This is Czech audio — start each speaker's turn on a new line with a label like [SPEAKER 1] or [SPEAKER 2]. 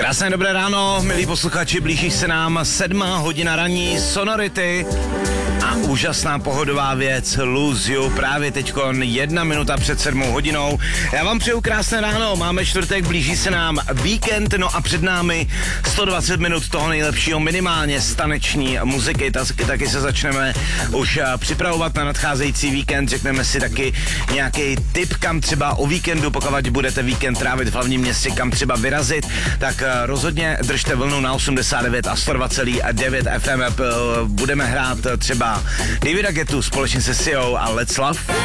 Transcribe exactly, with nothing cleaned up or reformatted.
[SPEAKER 1] Krásné dobré ráno, milí posluchači, blíží se nám sedmá hodina ranní Sonority a úžasná pohodová věc Lose You právě teďkon jedna minuta před sedmou hodinou. Já vám přeju krásné ráno, máme čtvrtek, blíží se nám víkend, no a před námi sto dvacet minut toho nejlepšího minimálně z taneční muziky, taky, taky se začneme už připravovat na nadcházející víkend, řekneme si taky nějaký tip, kam třeba o víkendu, pokud budete víkend trávit v hlavním městě, kam třeba vyrazit, tak rozhodně držte vlnu na osmdesát devět a sto dva celá devět F M. Budeme hrát třeba Davida Guettu společně se Siou a Let's Love.